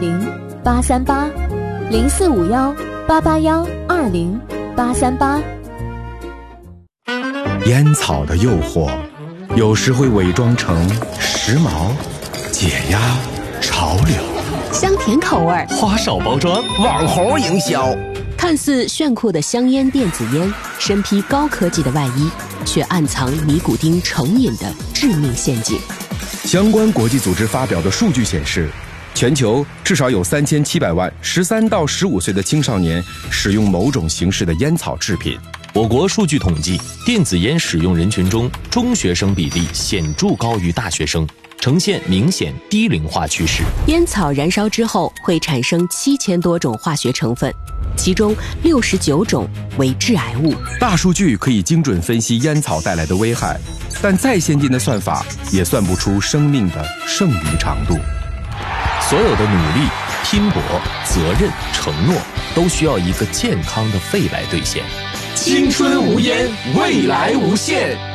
0451881838。 烟草的诱惑，有时会伪装成时髦、解压、潮流， 香甜口味， 花哨包装，网红营销。 看似炫酷的香烟电子烟，身披高科技的外衣，却暗藏尼古丁成瘾的致命陷阱。 相关国际组织发表的数据显示，全球至少有3700万13到15岁的青少年使用某种形式的烟草制品。 我国数据统计，电子烟使用人群中，中学生比例显著高于大学生，呈现明显低龄化趋势。 烟草燃烧之后会产生7000多种化学成分，其中69种为致癌物。 大数据可以精准分析烟草带来的危害，但再先进的算法也算不出生命的剩余长度。 所有的努力、拼搏、责任、承诺，都需要一个健康的肺来兑现。 青春无烟，未来无限。